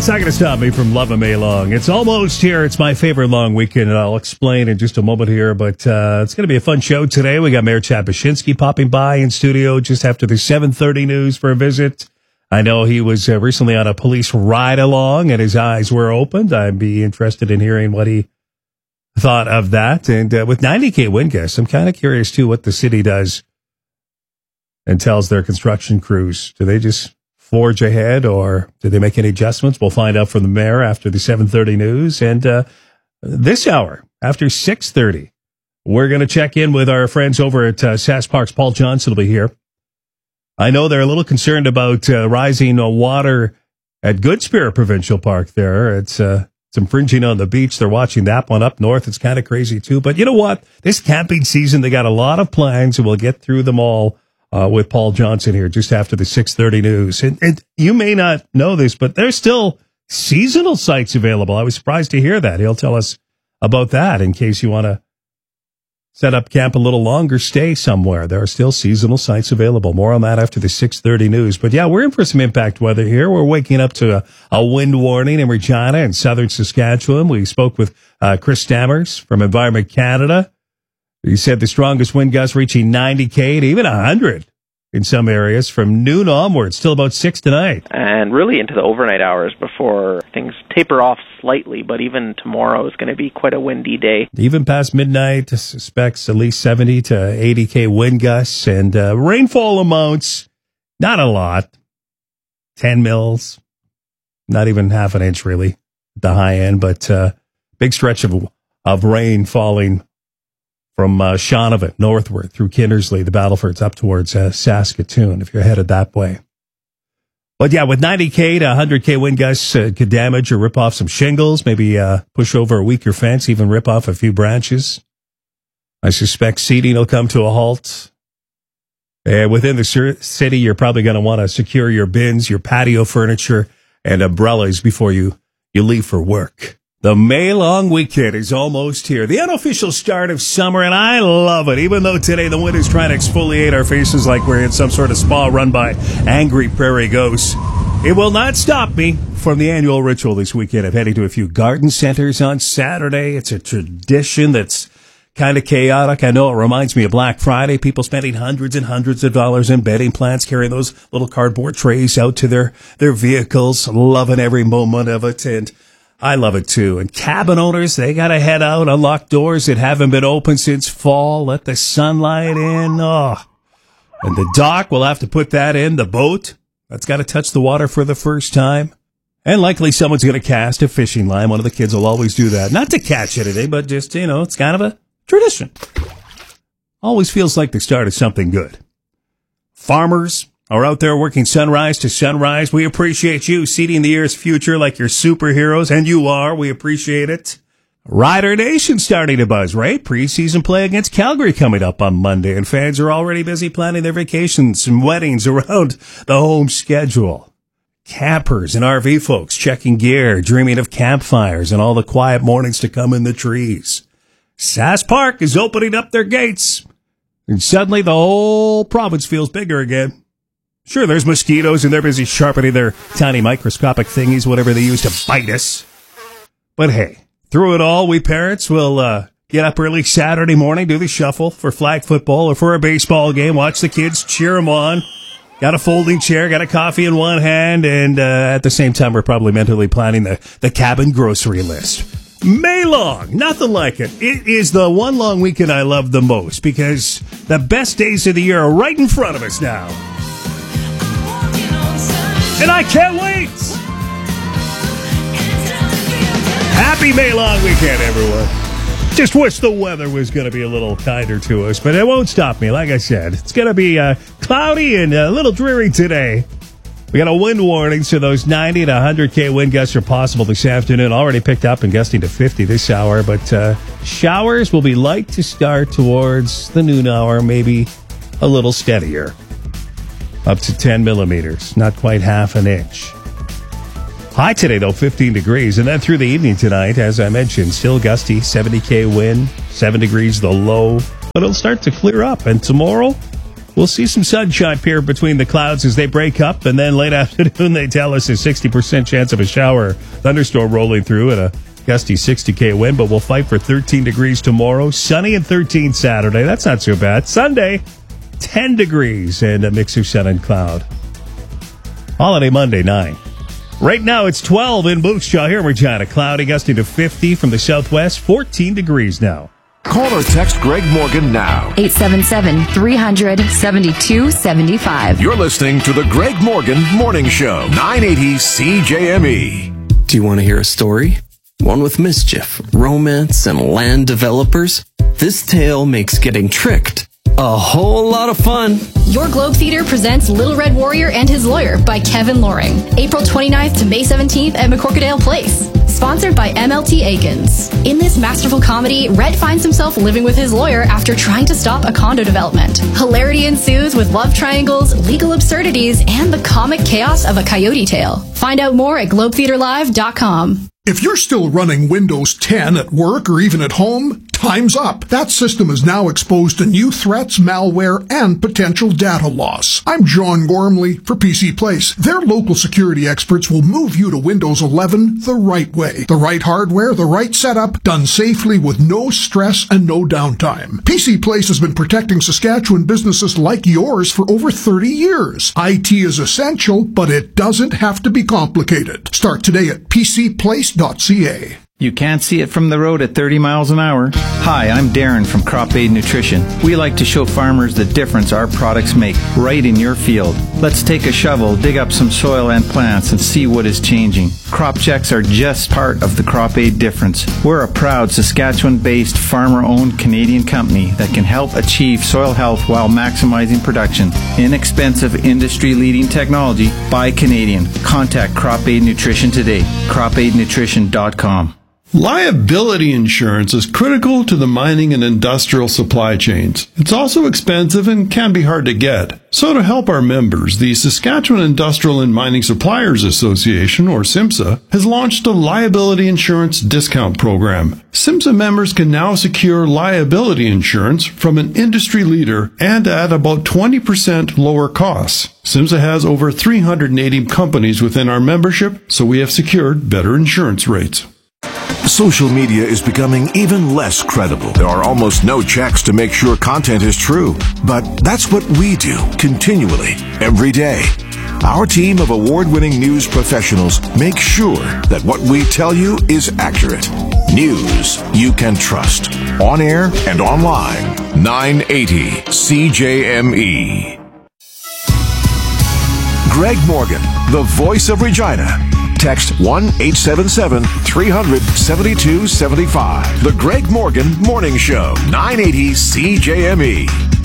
it's not going to stop me from loving May Long. It's almost here. It's my favorite long weekend, and I'll explain in just a moment here. But it's going to be a fun show today. We got Mayor Chad Baczynski popping by in studio just after the 7:30 news for a visit. I know he was recently on a police ride-along, and his eyes were opened. I'd be interested in hearing what he thought of that. And with 90K wind gusts, I'm kind of curious, too, what the city does and tells their construction crews. Do they just forge ahead, or do they make any adjustments? We'll find out from the mayor after the 7:30 news. And this hour, after 6:30, we're going to check in with our friends over at Sask Parks. Paul Johnson will be here. I know they're a little concerned about rising water at Good Spirit Provincial Park there. It's infringing on the beach. They're watching that one up north. It's kind of crazy, too. But you know what? This camping season, they got a lot of plans, and we'll get through them all with Paul Johnson here just after the 6:30 news. And you may not know this, but there's still seasonal sites available. I was surprised to hear that. He'll tell us about that in case you want to set up camp a little longer, stay somewhere. There are still seasonal sites available. More on that after the 6:30 news. But yeah, we're in for some impact weather here. We're waking up to a wind warning in Regina and southern Saskatchewan. We spoke with Chris Stammers from Environment Canada. He said the strongest wind gusts reaching 90K to even 100 in some areas from noon onwards, till about 6 tonight. And really into the overnight hours before things taper off slightly, but even tomorrow is going to be quite a windy day. Even past midnight, suspects at least 70 to 80K wind gusts, and rainfall amounts, not a lot, 10 mils, not even half an inch really, at the high end, but big stretch of rain falling from Shaunavon northward through Kindersley, the Battlefords, up towards Saskatoon, if you're headed that way. But yeah, with 90K to 100K wind gusts, could damage or rip off some shingles, maybe push over a weaker fence, even rip off a few branches. I suspect seating will come to a halt. Within the city, you're probably going to want to secure your bins, your patio furniture, and umbrellas before you leave for work. The May Long weekend is almost here, the unofficial start of summer, and I love it, even though today the wind is trying to exfoliate our faces like we're in some sort of spa run by angry prairie ghosts. It will not stop me from the annual ritual this weekend of heading to a few garden centers on Saturday. It's a tradition that's kind of chaotic. I know it reminds me of Black Friday, people spending hundreds and hundreds of dollars in bedding plants, carrying those little cardboard trays out to their vehicles, loving every moment of it, and I love it, too. And cabin owners, they got to head out, unlock doors that haven't been open since fall, let the sunlight in. Oh. And the dock, we'll have to put that in. The boat, that's got to touch the water for the first time. And likely someone's going to cast a fishing line. One of the kids will always do that. Not to catch anything, but just, it's kind of a tradition. Always feels like the start of something good. Farmers are out there working sunrise to sunrise. We appreciate you seeding the year's future like you're superheroes, and you are. We appreciate it. Rider Nation starting to buzz, right? Preseason play against Calgary coming up on Monday, and fans are already busy planning their vacations and weddings around the home schedule. Campers and RV folks checking gear, dreaming of campfires and all the quiet mornings to come in the trees. Sask Park is opening up their gates, and suddenly the whole province feels bigger again. Sure, there's mosquitoes, and they're busy sharpening their tiny microscopic thingies, whatever they use to bite us. But hey, through it all, we parents will get up early Saturday morning, do the shuffle for flag football or for a baseball game, watch the kids, cheer them on. Got a folding chair, got a coffee in one hand, and at the same time, we're probably mentally planning the cabin grocery list. May long, nothing like it. It is the one long weekend I love the most because the best days of the year are right in front of us now. And I can't wait! Happy May long weekend, everyone. Just wish the weather was going to be a little kinder to us, but it won't stop me. Like I said, it's going to be cloudy and a little dreary today. We got a wind warning, so those 90 to 100K wind gusts are possible this afternoon. Already picked up and gusting to 50 this hour, but showers will be light to start towards the noon hour, maybe a little steadier. Up to 10 millimeters, not quite half an inch. High today, though, 15 degrees. And then through the evening tonight, as I mentioned, still gusty, 70K wind, 7 degrees the low. But it'll start to clear up. And tomorrow, We'll see some sunshine here between the clouds as they break up, and then late afternoon they tell us a 60% chance of a shower thunderstorm rolling through at a gusty 60K wind, but we'll fight for 13 degrees tomorrow. Sunny and 13 Saturday. That's not too bad. Sunday, 10 degrees and a mix of sun and cloud. Holiday Monday, 9. Right now it's 12 in Moose Jaw here in Regina. Cloudy, gusting to 50 from the southwest, 14 degrees now. Call or text Greg Morgan now. 877-300-7275. You're listening to the Greg Morgan Morning Show, 980 CJME. Do you want to hear a story? One with mischief, romance, and land developers? This tale makes getting tricked a whole lot of fun. Your Globe Theater presents Little Red Warrior and His Lawyer by Kevin Loring. April 29th to May 17th at McCorkadale Place. Sponsored by MLT Aikens. In this masterful comedy, Red finds himself living with his lawyer after trying to stop a condo development. Hilarity ensues with love triangles, legal absurdities, and the comic chaos of a coyote tale. Find out more at globetheaterlive.com. If you're still running Windows 10 at work or even at home, time's up. That system is now exposed to new threats, malware, and potential data loss. I'm John Gormley for PC Place. Their local security experts will move you to Windows 11 the right way. The right hardware, the right setup, done safely with no stress and no downtime. PC Place has been protecting Saskatchewan businesses like yours for over 30 years. IT is essential, but it doesn't have to be complicated. Start today at PCPlace.ca. You can't see it from the road at 30 miles an hour. Hi, I'm Darren from Crop Aid Nutrition. We like to show farmers the difference our products make right in your field. Let's take a shovel, dig up some soil and plants, and see what is changing. Crop checks are just part of the Crop Aid difference. We're a proud Saskatchewan-based, farmer-owned Canadian company that can help achieve soil health while maximizing production. Inexpensive, industry-leading technology by Canadian. Contact Crop Aid Nutrition today. CropAidNutrition.com. Liability insurance is critical to the mining and industrial supply chains. It's also expensive and can be hard to get. So to help our members, the Saskatchewan Industrial and Mining Suppliers Association, or SIMSA, has launched a liability insurance discount program. SIMSA members can now secure liability insurance from an industry leader and at about 20% lower costs. SIMSA has over 380 companies within our membership, so we have secured better insurance rates. Social media is becoming even less credible. There are almost no checks to make sure content is true. But that's what we do continually, every day. Our team of award-winning news professionals make sure that what we tell you is accurate. News you can trust. On air and online. 980 CJME. Greg Morgan, the voice of Regina. Text 1-877-300-7275. The Greg Morgan Morning Show, 980 CJME.